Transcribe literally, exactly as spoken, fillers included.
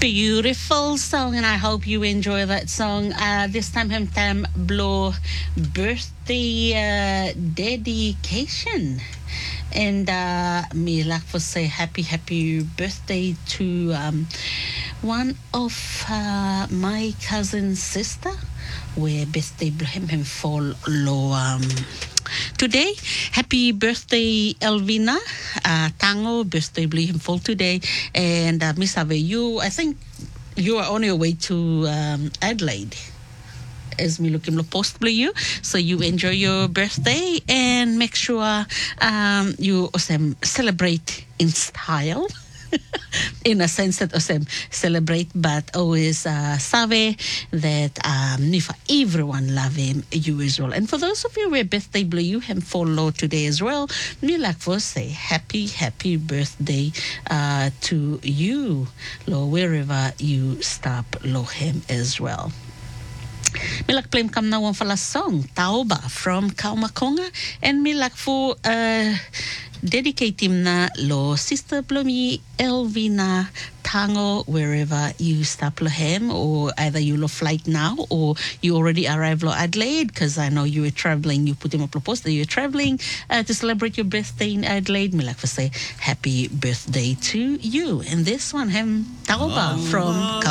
Beautiful song, and I hope you enjoy that song. Uh, this time, him tam blow birthday uh, dedication. And uh, me like to say happy, happy birthday to um, one of uh, my cousin's sister, where birthday him him fall low. Um, Today, happy birthday, Elvina. Uh, Tango, birthday him fall today. And uh, Miss Ave, you, I think you are on your way to um, Adelaide. As me looking lo post blue you, so you enjoy your birthday and make sure um, you also celebrate in style. In a sense that also celebrate, but always uh, save that um, for everyone love him, you as well. And for those of you where birthday blue you him follow today as well, me like for say happy, happy birthday uh, to you, lo wherever you stop lo him as well. Me like play come now one for last song, Tauba from Kaumakonga, and me like for uh dedicate him na lo sister Blomi Elvina Tango wherever you stop lo him, or either you lo flight now or you already arrived lo Adelaide, because I know you were traveling, you put him up lo post that you're traveling uh, to celebrate your birthday in Adelaide. Me like to say happy birthday to you. And this one him Tauba from